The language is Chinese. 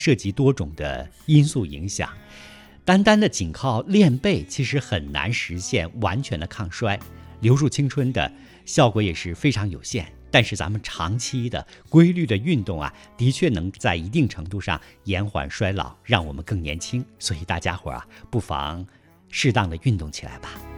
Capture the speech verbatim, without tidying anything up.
涉及多种的因素影响。单单的仅靠练背，其实很难实现完全的抗衰，留住青春的效果也是非常有限。但是咱们长期的规律的运动啊，的确能在一定程度上延缓衰老，让我们更年轻。所以大家伙啊，不妨适当的运动起来吧。